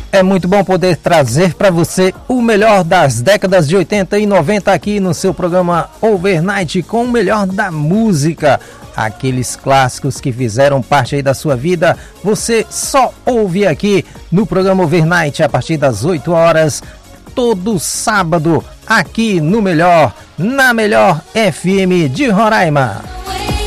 É muito bom poder trazer para você o melhor das décadas de 80 e 90 aqui no seu programa Overnight com o melhor da música. Aqueles clássicos que fizeram parte aí da sua vida, você só ouve aqui no programa Overnight a partir das 8 horas, todo sábado, aqui no Melhor, na Melhor FM de Roraima.